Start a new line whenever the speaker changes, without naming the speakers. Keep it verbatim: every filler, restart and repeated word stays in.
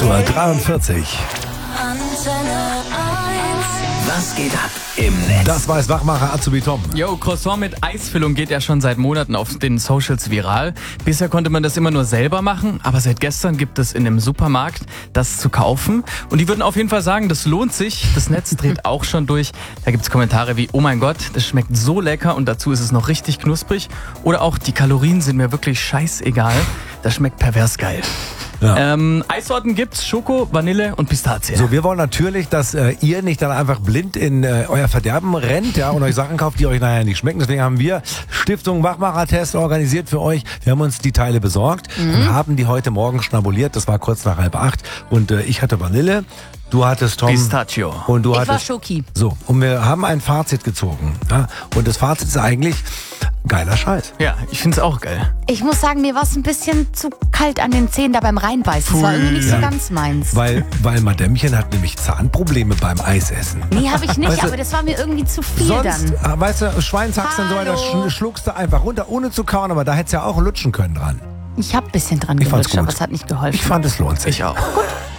acht Uhr dreiundvierzig.
Was geht ab im Netz?
Das weiß Wachmacher Azubi Tom.
Yo, Croissant mit Eisfüllung geht ja schon seit Monaten auf den Socials viral. Bisher konnte man das immer nur selber machen, aber seit gestern gibt es in einem Supermarkt das zu kaufen. Und die würden auf jeden Fall sagen, das lohnt sich. Das Netz dreht auch schon durch. Da gibt es Kommentare wie, oh mein Gott, das schmeckt so lecker und dazu ist es noch richtig knusprig. Oder auch, die Kalorien sind mir wirklich scheißegal. Das schmeckt pervers geil.
Ja.
Ähm, Eissorten gibt's, Schoko, Vanille und Pistazie.
So, wir wollen natürlich, dass äh, ihr nicht dann einfach blind in äh, euer Verderben rennt, ja, und euch Sachen kauft, die euch nachher nicht schmecken. Deswegen haben wir Stiftung Wachmacher-Test organisiert für euch. Wir haben uns die Teile besorgt mhm. und haben die heute Morgen schnabuliert. Das war kurz nach halb acht. Und äh, ich hatte Vanille. Du hattest, Tom,
Pistachio.
Und du
ich
hattest,
war Schoki.
So, und wir haben ein Fazit gezogen. Ja? Und das Fazit ist eigentlich geiler Scheiß.
Ja, ich find's auch geil.
Ich muss sagen, mir war es ein bisschen zu kalt an den Zähnen da beim Reinbeißen. Das war irgendwie nicht so ganz meins.
Weil, weil Madämmchen hat nämlich Zahnprobleme beim Eisessen.
Nee, habe ich nicht,
Weißt du,
aber das war mir irgendwie zu viel
Sonst,
dann.
äh, weißt du, Schweinshaxen und so weiter
Hallo.
sch- schluckst du einfach runter, ohne zu kauen, aber da hättest du ja auch lutschen können dran.
Ich habe ein bisschen dran
Ich fand's
gelutscht, aber
gut.
es hat nicht geholfen.
Ich fand, es lohnt sich.
Ich auch.
Gut.